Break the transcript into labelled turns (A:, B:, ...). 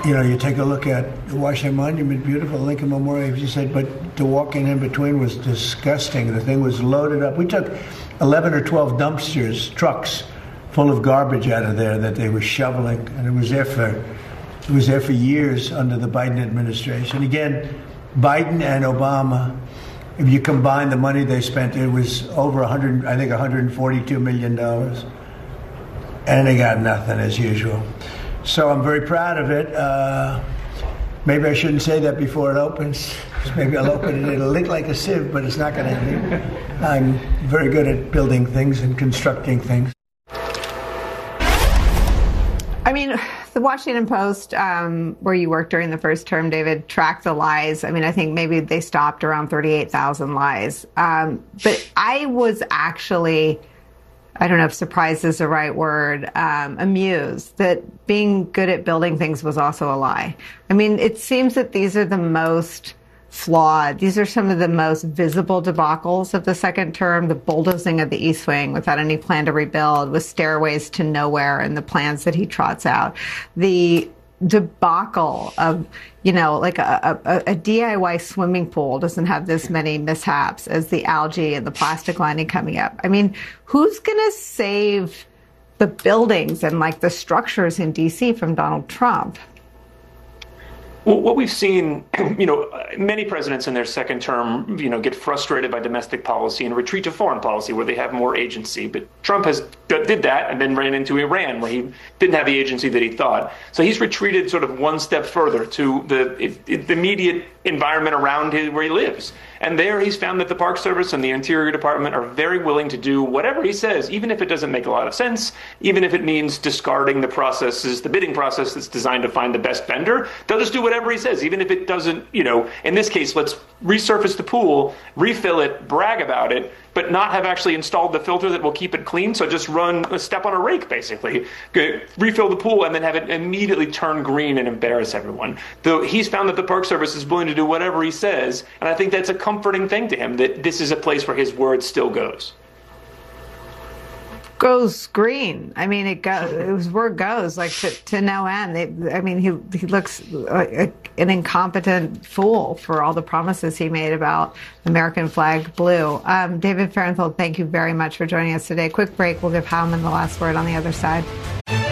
A: You take a look at the Washington Monument, beautiful, Lincoln Memorial, as you said, but the walking in between was disgusting. The thing was loaded up. We took 11 or 12 dumpsters, trucks, full of garbage out of there that they were shoveling, and it was there for years under the Biden administration. Again, Biden and Obama, if you combine the money they spent, it was over $142 million, and they got nothing as usual. So I'm very proud of it. Maybe I shouldn't say that before it opens. Maybe I'll open it. It'll look like a sieve, but it's not going to. I'm very good at building things and constructing things.
B: I mean, the Washington Post, where you worked during the first term, David, tracked the lies. I mean, I think maybe they stopped around 38,000 lies. But I was actually, I don't know if surprised is the right word, amused that being good at building things was also a lie. I mean, it seems that these are the most flawed. These are some of the most visible debacles of the second term, the bulldozing of the East Wing without any plan to rebuild, with stairways to nowhere and the plans that he trots out. The debacle of, like a DIY swimming pool doesn't have this many mishaps as the algae and the plastic lining coming up. I mean, who's going to save the buildings and the structures in D.C. from Donald Trump?
C: Well, what we've seen, many presidents in their second term, get frustrated by domestic policy and retreat to foreign policy where they have more agency. But Trump did that and then ran into Iran where he didn't have the agency that he thought. So he's retreated sort of one step further to the immediate environment around where he lives. And there he's found that the Park Service and the Interior Department are very willing to do whatever he says, even if it doesn't make a lot of sense, even if it means discarding the bidding process that's designed to find the best vendor. They'll just do whatever he says, even if it doesn't, in this case, let's resurface the pool, refill it, brag about it, but not have actually installed the filter that will keep it clean. So just step on a rake, basically, refill the pool and then have it immediately turn green and embarrass everyone. Though he's found that the Park Service is willing to do whatever he says. And I think that's a comforting thing to him, that this is a place where his word still goes.
B: Goes green. I mean, his word goes to no end. He looks like an incompetent fool for all the promises he made about American flag blue. David Fahrenthold, thank you very much for joining us today. Quick break. We'll give Howman the last word on the other side.